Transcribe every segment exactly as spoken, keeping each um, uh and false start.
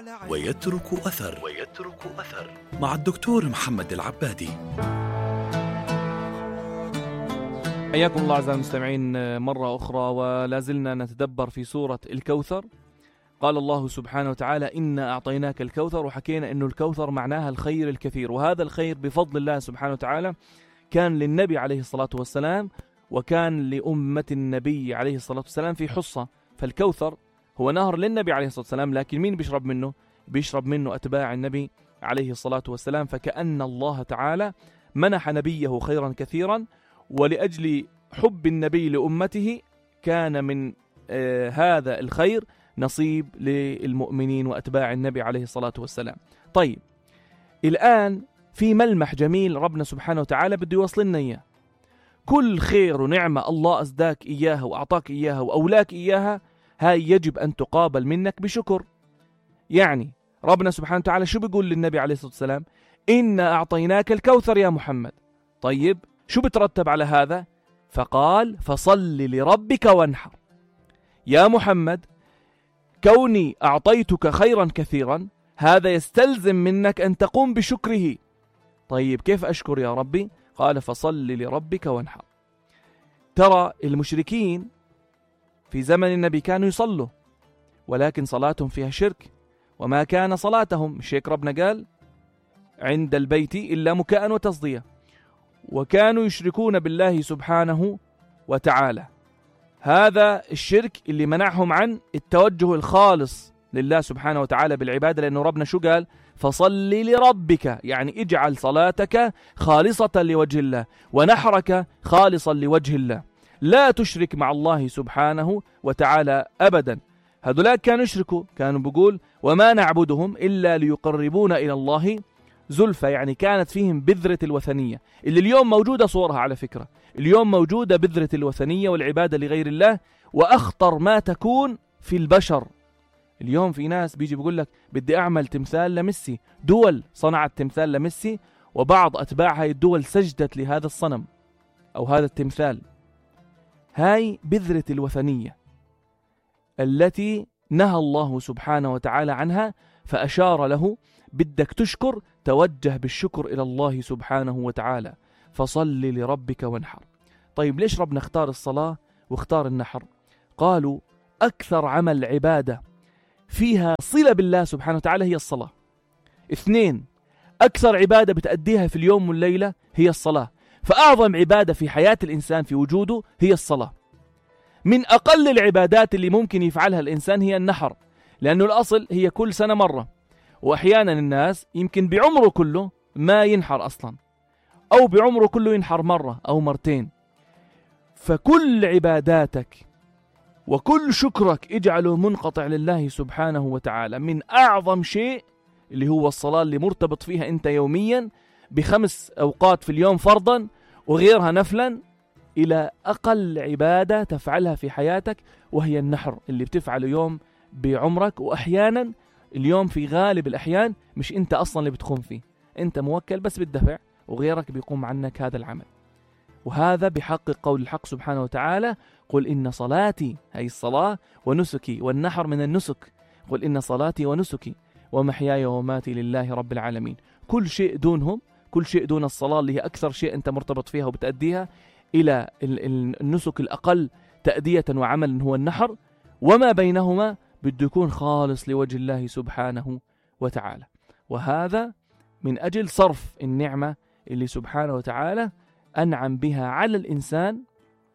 ويترك أثر ويترك أثر مع الدكتور محمد العبادي. حياكم الله أعزائي المستمعين مرة أخرى، ولا زلنا نتدبر في سورة الكوثر. قال الله سبحانه وتعالى: إنا أعطيناك الكوثر، وحكينا أنه الكوثر معناها الخير الكثير، وهذا الخير بفضل الله سبحانه وتعالى كان للنبي عليه الصلاة والسلام، وكان لأمة النبي عليه الصلاة والسلام في حصة. فالكوثر هو نهر للنبي عليه الصلاة والسلام، لكن مين بيشرب منه؟ بيشرب منه أتباع النبي عليه الصلاة والسلام. فكأن الله تعالى منح نبيه خيرا كثيرا، ولأجل حب النبي لأمته كان من آه هذا الخير نصيب للمؤمنين وأتباع النبي عليه الصلاة والسلام. طيب، الآن في ملمح جميل ربنا سبحانه وتعالى بده يوصل لنا إياه. كل خير ونعمة الله أزداك إياها وأعطاك إياها وأولاك إياها، هاي يجب أن تقابل منك بشكر. يعني ربنا سبحانه وتعالى شو بيقول للنبي عليه الصلاة والسلام؟ إنا أعطيناك الكوثر يا محمد. طيب، شو بترتب على هذا؟ فقال: فصل لربك وانحر. يا محمد، كوني أعطيتك خيرا كثيرا، هذا يستلزم منك أن تقوم بشكره. طيب، كيف أشكر يا ربي؟ قال: فصل لربك وانحر. ترى المشركين في زمن النبي كانوا يصلوا، ولكن صلاتهم فيها شرك، وما كان صلاتهم، مش هيك ربنا قال؟ عند البيت إلا مكاء وتصدية. وكانوا يشركون بالله سبحانه وتعالى. هذا الشرك اللي منعهم عن التوجه الخالص لله سبحانه وتعالى بالعبادة، لأنه ربنا شو قال؟ فصل لربك، يعني اجعل صلاتك خالصة لوجه الله، ونحرك خالصا لوجه الله، لا تشرك مع الله سبحانه وتعالى أبدا. هذولاك كانوا يشركوا، كانوا بيقول: وما نعبدهم إلا ليقربونا إلى الله زلفى، يعني كانت فيهم بذرة الوثنية، اللي اليوم موجودة صورها على فكرة. اليوم موجودة بذرة الوثنية والعبادة لغير الله، وأخطر ما تكون في البشر. اليوم في ناس بيجي بيقول لك: بدي أعمل تمثال لميسي. دول صنعت تمثال لميسي، وبعض أتباع هاي الدول سجدت لهذا الصنم أو هذا التمثال. هاي بذرة الوثنية التي نهى الله سبحانه وتعالى عنها، فأشار له: بدك تشكر، توجه بالشكر إلى الله سبحانه وتعالى، فصل لربك وانحر. طيب، ليش ربنا اختار الصلاة واختار النحر؟ قالوا: أكثر عمل عبادة فيها صلة بالله سبحانه وتعالى هي الصلاة. اثنين، أكثر عبادة بتأديها في اليوم والليلة هي الصلاة. فأعظم عبادة في حياة الإنسان في وجوده هي الصلاة. من أقل العبادات اللي ممكن يفعلها الإنسان هي النحر، لأنه الأصل هي كل سنة مرة، وأحيانا الناس يمكن بعمره كله ما ينحر أصلا، أو بعمره كله ينحر مرة أو مرتين. فكل عباداتك وكل شكرك اجعله منقطع لله سبحانه وتعالى. من أعظم شيء اللي هو الصلاة، اللي مرتبط فيها أنت يوميا بخمس أوقات في اليوم فرضا وغيرها نفلا، إلى أقل عبادة تفعلها في حياتك، وهي النحر اللي بتفعله يوم بعمرك. وأحيانا اليوم في غالب الأحيان مش أنت أصلا اللي بتقوم فيه، أنت موكل بس بالدفع، وغيرك بيقوم عنك هذا العمل. وهذا بحقق قول الحق سبحانه وتعالى: قل إن صلاتي، هي الصلاة، ونسكي، والنحر من النسك، قل إن صلاتي ونسكي ومحياي ومماتي لله رب العالمين. كل شيء دونهم، كل شيء دون الصلاة اللي هي أكثر شيء أنت مرتبط فيها وبتأديها، إلى النسك الأقل تأدية وعمل هو النحر، وما بينهما بده يكون خالص لوجه الله سبحانه وتعالى. وهذا من أجل صرف النعمة اللي سبحانه وتعالى أنعم بها على الإنسان،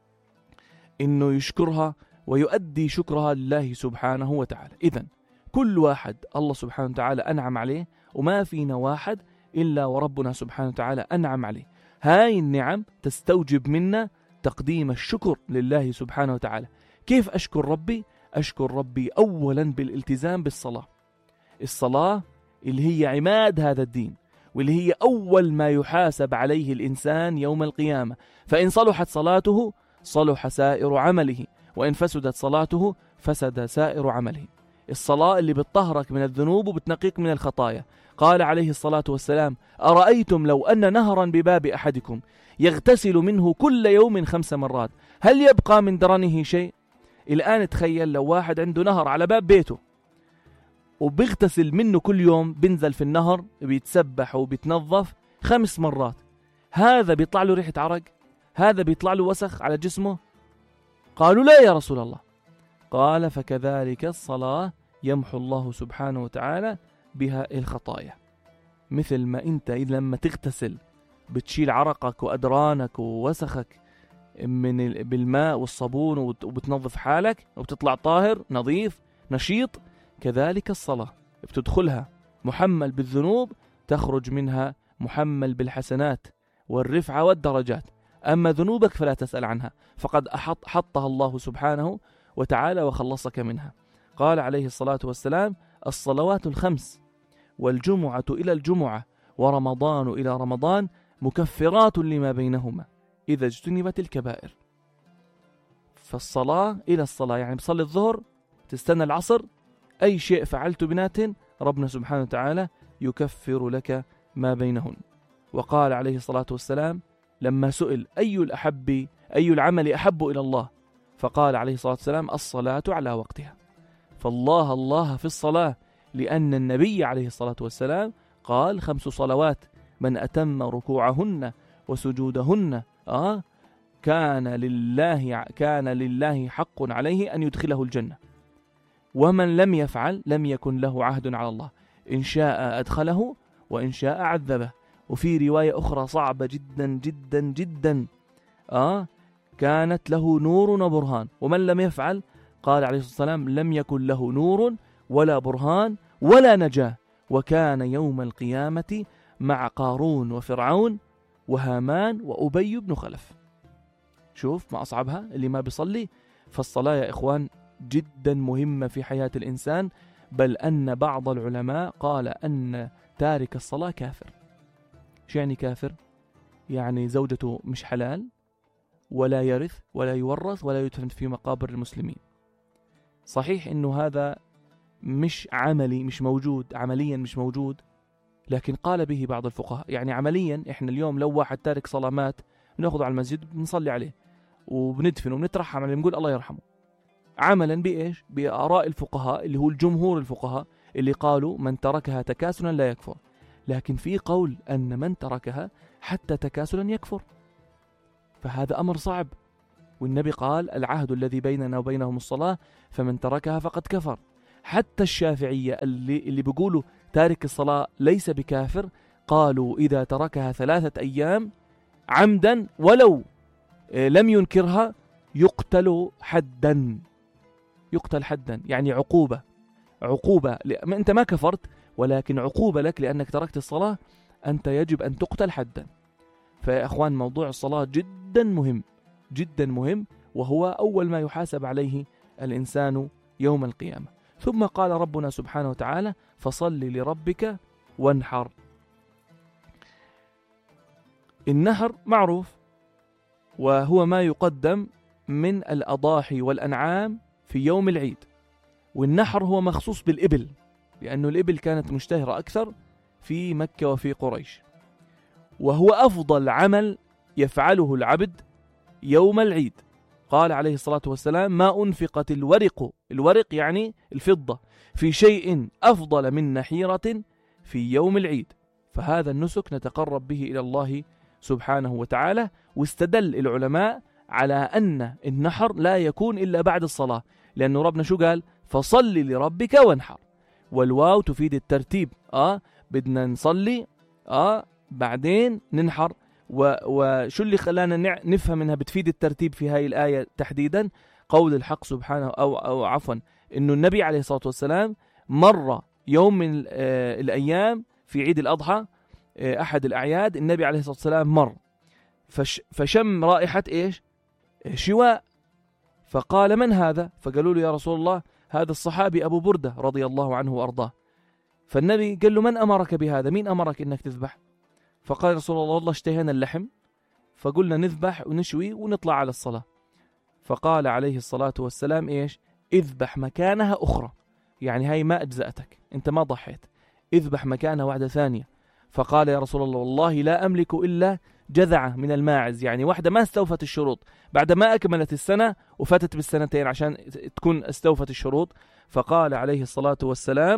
إنه يشكرها ويؤدي شكرها لله سبحانه وتعالى. إذن كل واحد الله سبحانه وتعالى أنعم عليه، وما فينا واحد إلا وربنا سبحانه وتعالى أنعم عليه. هاي النعم تستوجب منا تقديم الشكر لله سبحانه وتعالى. كيف أشكر ربي؟ أشكر ربي أولا بالالتزام بالصلاة. الصلاة اللي هي عماد هذا الدين، واللي هي أول ما يحاسب عليه الإنسان يوم القيامة. فإن صلحت صلاته صلح سائر عمله، وإن فسدت صلاته فسد سائر عمله. الصلاة اللي بتطهرك من الذنوب وبتنقيك من الخطايا. قال عليه الصلاة والسلام: أرأيتم لو أن نهرا بباب أحدكم يغتسل منه كل يوم خمس مرات هل يبقى من درنه شيء؟ الآن تخيل لو واحد عنده نهر على باب بيته، وبيغتسل منه كل يوم، بينزل في النهر بيتسبح وبيتنظف خمس مرات، هذا بيطلع له ريحة عرق؟ هذا بيطلع له وسخ على جسمه؟ قالوا لا يا رسول الله. قال فكذلك الصلاة يمحو الله سبحانه وتعالى بها الخطايا. مثل ما انت إذا لما تغتسل بتشيل عرقك وأدرانك ووسخك من بالماء والصابون وبتنظف حالك وبتطلع طاهر نظيف نشيط، كذلك الصلاة بتدخلها محمل بالذنوب، تخرج منها محمل بالحسنات والرفعة والدرجات. أما ذنوبك فلا تسأل عنها، فقد أحط حطها الله سبحانه وتعالى وخلصك منها. قال عليه الصلاة والسلام: الصلوات الخمس والجمعة إلى الجمعة ورمضان إلى رمضان مكفرات لما بينهما إذا اجتنبت الكبائر. فالصلاة إلى الصلاة يعني بصلي الظهر تستنى العصر، أي شيء فعلت بنات ربنا سبحانه وتعالى يكفر لك ما بينهن. وقال عليه الصلاة والسلام لما سئل أي الأحب أي العمل أحب إلى الله، فقال عليه الصلاة والسلام: الصلاة على وقتها. فالله الله في الصلاة، لأن النبي عليه الصلاة والسلام قال: خمس صلوات من أتم ركوعهن وسجودهن آه كان لله كان لله حق عليه أن يدخله الجنة، ومن لم يفعل لم يكن له عهد على الله، إن شاء أدخله وإن شاء عذبه. وفي رواية أخرى صعبة جدا جدا جدا آه كانت له نور وبرهان، ومن لم يفعل قال عليه الصلاة والسلام لم يكن له نور ولا برهان ولا نجاة، وكان يوم القيامة مع قارون وفرعون وهامان وأبي بن خلف. شوف ما أصعبها اللي ما بيصلي. فالصلاة يا إخوان جدا مهمة في حياة الإنسان، بل أن بعض العلماء قال أن تارك الصلاة كافر. شو يعني كافر؟ يعني زوجته مش حلال، ولا يرث ولا يورث ولا يدفن في مقابر المسلمين. صحيح إنه هذا مش عملي، مش موجود عمليا، مش موجود، لكن قال به بعض الفقهاء. يعني عمليا إحنا اليوم لو واحد تارك صلاة مات، بناخذه على المسجد بنصلي عليه وبندفنه وبنترحم عليه، بنقول الله يرحمه، عملا بإيش؟ بآراء الفقهاء اللي هو الجمهور الفقهاء اللي قالوا من تركها تكاسلا لا يكفر. لكن في قول أن من تركها حتى تكاسلا يكفر، فهذا أمر صعب. والنبي قال: العهد الذي بيننا وبينهم الصلاة فمن تركها فقد كفر. حتى الشافعية اللي, اللي بيقولوا تارك الصلاة ليس بكافر، قالوا إذا تركها ثلاثة أيام عمدا ولو لم ينكرها يقتل حدا، يقتل حدا يعني عقوبة عقوبة أنت ما كفرت، ولكن عقوبة لك لأنك تركت الصلاة، أنت يجب أن تقتل حدا. فيا أخوان موضوع الصلاة جدا مهم جدا مهم، وهو أول ما يحاسب عليه الإنسان يوم القيامة. ثم قال ربنا سبحانه وتعالى: فصل لربك وانحر. النحر معروف، وهو ما يقدم من الأضاحي والأنعام في يوم العيد. والنحر هو مخصوص بالإبل، لأنه الإبل كانت مشتهرة أكثر في مكة وفي قريش، وهو أفضل عمل يفعله العبد يوم العيد. قال عليه الصلاة والسلام: ما أنفقت الورق الورق يعني الفضة في شيء أفضل من نحيرة في يوم العيد. فهذا النسك نتقرب به إلى الله سبحانه وتعالى. واستدل العلماء على أن النحر لا يكون إلا بعد الصلاة، لأنه ربنا شو قال؟ فصل لربك وانحر، والواو تفيد الترتيب. آه بدنا نصلي آه بعدين ننحر. وشو اللي خلانا نفهم انها بتفيد الترتيب في هاي الآية تحديدا؟ قول الحق سبحانه أو, أو عفوا انه النبي عليه الصلاة والسلام مر يوم من الأيام في عيد الأضحى، أحد الأعياد، النبي عليه الصلاة والسلام مر فش فشم رائحة إيش؟ شواء. فقال: من هذا؟ فقالوا له: يا رسول الله هذا الصحابي أبو بردة رضي الله عنه وأرضاه. فالنبي قال له: من أمرك بهذا؟ مين أمرك إنك تذبح؟ فقال رسول الله: والله اشتهينا اللحم فقلنا نذبح ونشوي ونطلع على الصلاة. فقال عليه الصلاة والسلام: إيش؟ اذبح مكانها أخرى، يعني هاي ما أجزأتك، أنت ما ضحيت، اذبح مكانها واحدة ثانية. فقال: يا رسول الله والله لا أملك إلا جذعة من الماعز، يعني واحدة ما استوفت الشروط، بعد ما أكملت السنة وفاتت بالسنتين عشان تكون استوفت الشروط. فقال عليه الصلاة والسلام: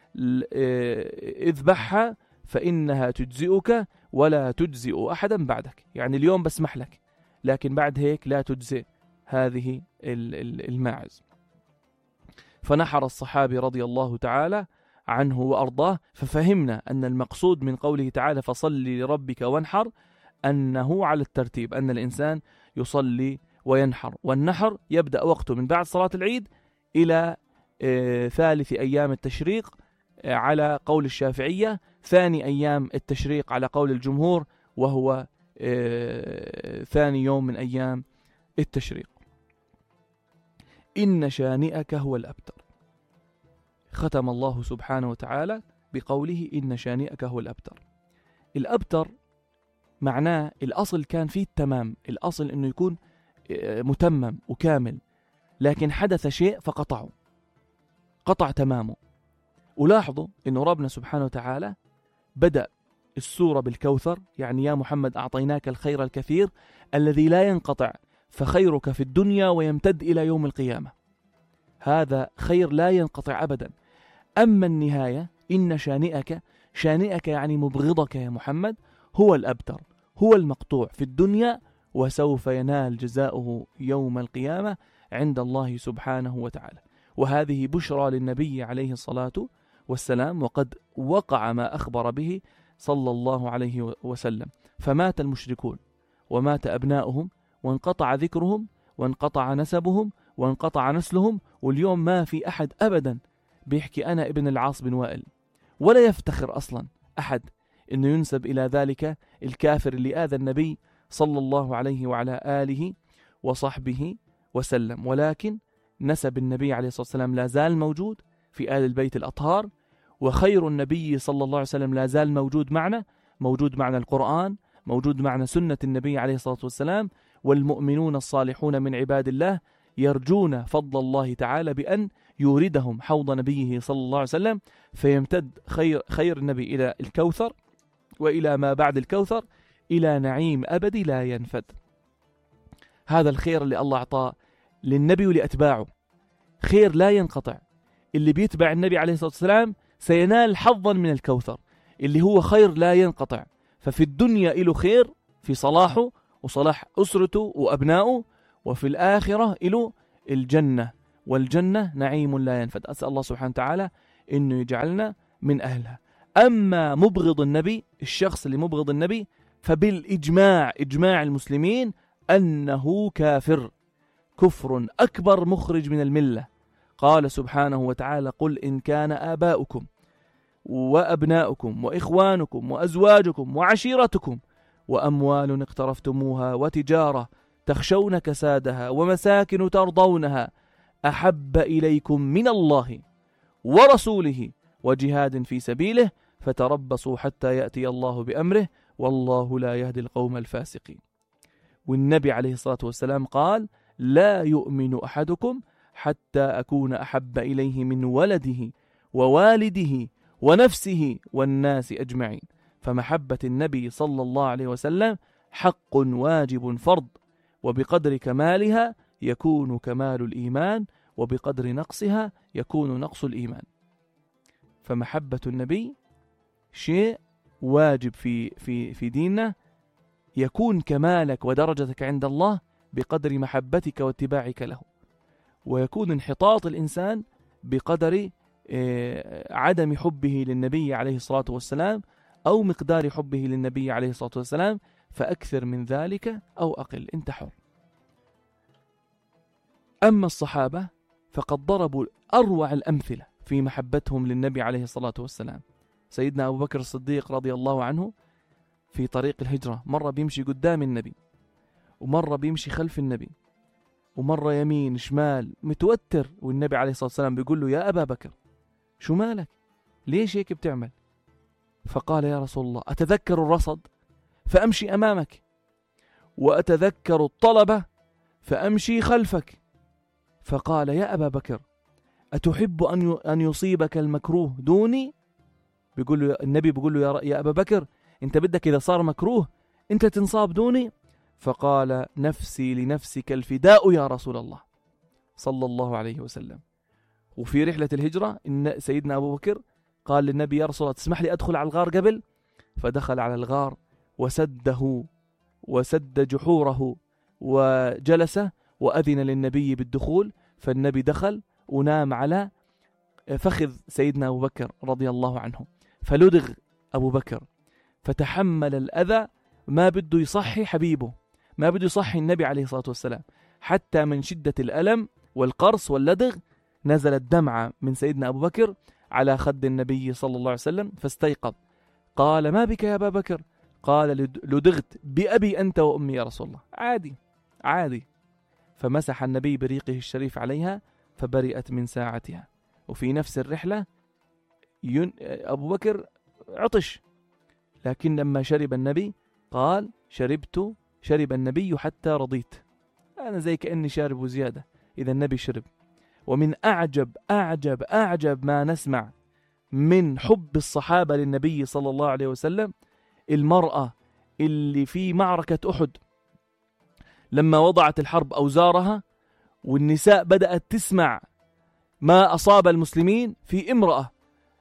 اذبحها فإنها تجزئك ولا تجزئ أحدا بعدك. يعني اليوم بسمح لك، لكن بعد هيك لا تجزئ هذه الماعز. فنحر الصحابي رضي الله تعالى عنه وأرضاه. ففهمنا أن المقصود من قوله تعالى فصل لربك وانحر أنه على الترتيب، أن الإنسان يصلي وينحر، والنحر يبدأ وقته من بعد صلاة العيد إلى ثالث أيام التشريق على قول الشافعية، ثاني أيام التشريق على قول الجمهور، وهو ثاني يوم من أيام التشريق. إن شانئك هو الأبتر. ختم الله سبحانه وتعالى بقوله إن شانئك هو الأبتر. الأبتر معناه الأصل كان فيه التمام، الأصل أنه يكون متمم وكامل، لكن حدث شيء فقطعه، قطع تمامه. ولاحظوا أنه ربنا سبحانه وتعالى بدأ السورة بالكوثر، يعني يا محمد أعطيناك الخير الكثير الذي لا ينقطع، فخيرك في الدنيا ويمتد إلى يوم القيامة. هذا خير لا ينقطع أبدا. أما النهاية إن شانئك، شانئك يعني مبغضك يا محمد، هو الأبتر، هو المقطوع في الدنيا، وسوف ينال جزاؤه يوم القيامة عند الله سبحانه وتعالى. وهذه بشرى للنبي عليه الصلاة والسلام، وقد وقع ما أخبر به صلى الله عليه وسلم. فمات المشركون ومات أبناؤهم وانقطع ذكرهم وانقطع نسبهم وانقطع نسلهم، واليوم ما في أحد أبدا بيحكي أنا ابن العاص بن وائل، ولا يفتخر أصلا أحد أنه ينسب إلى ذلك الكافر اللي آذى النبي صلى الله عليه وعلى آله وصحبه وسلم. ولكن نسب النبي عليه الصلاة والسلام لا زال موجود في آل البيت الأطهار، وخير النبي صلى الله عليه وسلم لا زال موجود معنا، موجود معنا القرآن، موجود معنا سنة النبي عليه الصلاة والسلام. والمؤمنون الصالحون من عباد الله يرجون فضل الله تعالى بأن يوردهم حوض نبيه صلى الله عليه وسلم، فيمتد خير, خير النبي إلى الكوثر وإلى ما بعد الكوثر إلى نعيم أبدي لا ينفد. هذا الخير اللي الله أعطاه للنبي ولأتباعه، خير لا ينقطع. اللي بيتبع النبي عليه الصلاة والسلام سينال حظا من الكوثر اللي هو خير لا ينقطع. ففي الدنيا له خير في صلاحه وصلاح أسرته وأبنائه، وفي الآخرة له الجنة، والجنة نعيم لا ينفد. أسأل الله سبحانه وتعالى إنه يجعلنا من أهلها. أما مبغض النبي، الشخص اللي مبغض النبي، فبالإجماع إجماع المسلمين أنه كافر، كفر أكبر مخرج من الملة. قال سبحانه وتعالى قل إن كان آباؤكم وأبناؤكم وإخوانكم وأزواجكم وعشيرتكم وأموال اقترفتموها وتجارة تخشون كسادها ومساكن ترضونها أحب إليكم من الله ورسوله وجهاد في سبيله فتربصوا حتى يأتي الله بأمره والله لا يهدي القوم الفاسقين. والنبي عليه الصلاة والسلام قال لا يؤمن أحدكم حتى أكون أحب إليه من ولده ووالده ونفسه والناس أجمعين. فمحبة النبي صلى الله عليه وسلم حق واجب فرض، وبقدر كمالها يكون كمال الإيمان، وبقدر نقصها يكون نقص الإيمان. فمحبة النبي شيء واجب في في في ديننا، يكون كمالك ودرجتك عند الله بقدر محبتك واتباعك له، ويكون انحطاط الإنسان بقدر عدم حبه للنبي عليه الصلاة والسلام أو مقدار حبه للنبي عليه الصلاة والسلام، فأكثر من ذلك أو أقل، انت حر. أما الصحابة فقد ضربوا أروع الأمثلة في محبتهم للنبي عليه الصلاة والسلام. سيدنا أبو بكر الصديق رضي الله عنه في طريق الهجرة مرة بيمشي قدام النبي، ومرة بيمشي خلف النبي، ومرة يمين شمال متوتر، والنبي عليه الصلاة والسلام بيقول له يا أبا بكر شو مالك؟ ليش هيك بتعمل؟ فقال يا رسول الله أتذكر الرصد فأمشي أمامك، وأتذكر الطلبة فأمشي خلفك. فقال يا أبا بكر أتحب أن يصيبك المكروه دوني؟ بيقول له النبي بيقول له يا أبا بكر أنت بدك إذا صار مكروه أنت تنصاب دوني؟ فقال نفسي لنفسك الفداء يا رسول الله صلى الله عليه وسلم. وفي رحلة الهجرة إن سيدنا أبو بكر قال للنبي يا رسول الله تسمح لي أدخل على الغار قبل؟ فدخل على الغار وسده وسد جحوره وجلس وأذن للنبي بالدخول. فالنبي دخل ونام على فخذ سيدنا أبو بكر رضي الله عنه، فلدغ أبو بكر فتحمل الأذى، ما بده يصحي حبيبه، ما بده يصحي النبي عليه الصلاة والسلام، حتى من شدة الألم والقرص واللدغ نزلت دمعة من سيدنا أبو بكر على خد النبي صلى الله عليه وسلم فاستيقظ. قال ما بك يا أبا بكر؟ قال لدغت بأبي أنت وأمي يا رسول الله. عادي عادي. فمسح النبي بريقه الشريف عليها فبرئت من ساعتها. وفي نفس الرحلة ين... أبو بكر عطش، لكن لما شرب النبي قال شربت شرب النبي حتى رضيت، أنا زي كأني شارب زيادة إذا النبي شرب. ومن أعجب أعجب أعجب ما نسمع من حب الصحابة للنبي صلى الله عليه وسلم المرأة اللي في معركة أحد لما وضعت الحرب أوزارها والنساء بدأت تسمع ما أصاب المسلمين، في امرأة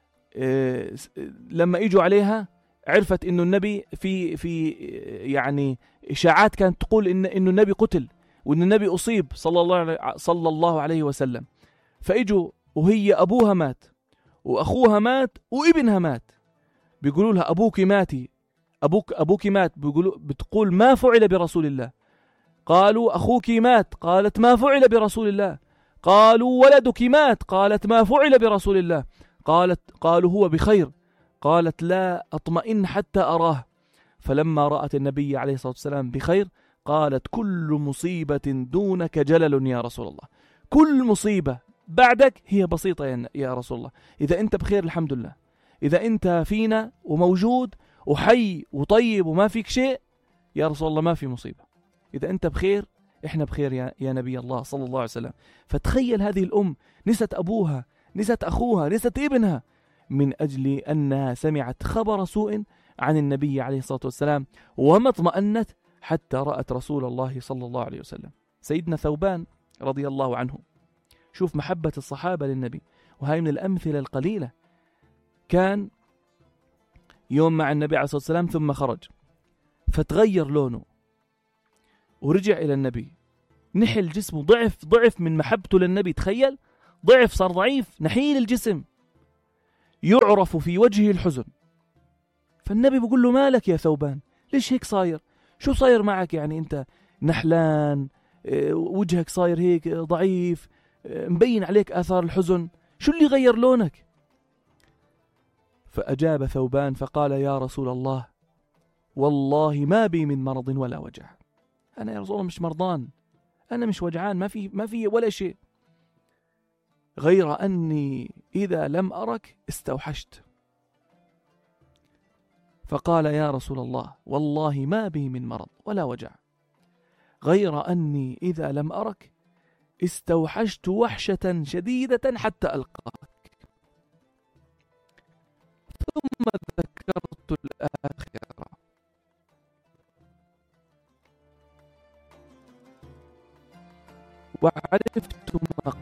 لما إجوا عليها عرفت إنه النبي في في يعني إشاعات كانت تقول إن إنه النبي قتل وإن النبي أصيب صلى الله عليه صلى الله عليه وسلم. فإجوا وهي أبوها مات وأخوها مات وابنها مات، بيقولوا لها أبوك ماتي، أبوك أبوك مات، بيقولوا بتقول ما فعل برسول الله. قالوا أخوك مات، قالت ما فعل برسول الله. قالوا ولدك مات، قالت ما فعل برسول الله. قالت قالوا هو بخير، قالت لا أطمئن حتى أراه. فلما رأت النبي عليه الصلاة والسلام بخير قالت كل مصيبة دونك جلل يا رسول الله، كل مصيبة بعدك هي بسيطة يا رسول الله، إذا أنت بخير الحمد لله، إذا أنت فينا وموجود وحي وطيب وما فيك شيء يا رسول الله ما في مصيبة، إذا أنت بخير إحنا بخير يا, يا نبي الله صلى الله عليه وسلم. فتخيل هذه الأم نست أبوها، نست أخوها، نست ابنها من أجل أنها سمعت خبر سوء عن النبي عليه الصلاة والسلام وما اطمأنت حتى رأت رسول الله صلى الله عليه وسلم. سيدنا ثوبان رضي الله عنه، شوف محبة الصحابة للنبي، وهي من الأمثلة القليلة. كان يوم مع النبي عليه الصلاة والسلام ثم خرج فتغير لونه ورجع إلى النبي، نحل جسمه، ضعف ضعف من محبته للنبي، تخيل ضعف، صار ضعيف نحيل الجسم، يعرف في وجهه الحزن. فالنبي بيقول له مالك يا ثوبان، ليش هيك صاير؟ شو صاير معك؟ يعني أنت نحلان، وجهك صاير هيك ضعيف، مبين عليك آثار الحزن، شو اللي غير لونك؟ فأجاب ثوبان فقال يا رسول الله والله ما بي من مرض ولا وجع، أنا يا رسول الله مش مرضان، أنا مش وجعان، ما في ما في ولا شيء، غير أني إذا لم أرك استوحشت. فقال يا رسول الله والله ما بي من مرض ولا وجع، غير أني إذا لم أرك استوحشت وحشة شديدة حتى ألقاك. ثم ذكرت الآخرة وعرفت ما